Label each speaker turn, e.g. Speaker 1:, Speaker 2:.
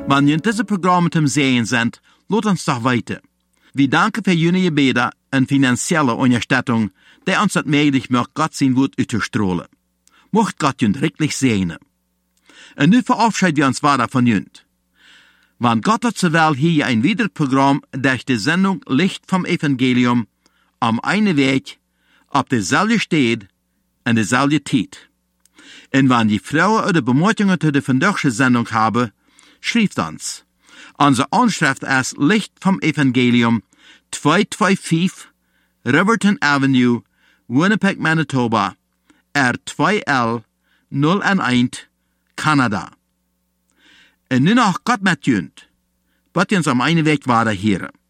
Speaker 1: Wenn ihr diese Programme zum Sehen sind, lasst uns doch weiter. Wir danken für Ihre Gebete und finanzielle Unterstützung, die uns das möglich macht, Gott sein Wort auszustrahlen. Mocht Gott uns wirklich segnen. Und nun verabschieden wir uns weiter von Ihnen. Wann Gott hat zowel hier ein weiteres Programm durch die Sendung Licht vom Evangelium am einen Weg, auf derselbe Stelle und derselbe Zeit. Und wenn die Frauen oder Bemerkungen zu der vandaagse Sendung haben, schreibt uns. Unsere Anschrift ist Licht vom Evangelium, 225 Riverton Avenue, Winnipeg, Manitoba, R2L 011, Kanada. Und nun noch Gott mit Jünd, wird uns am einen Weg weiter hören.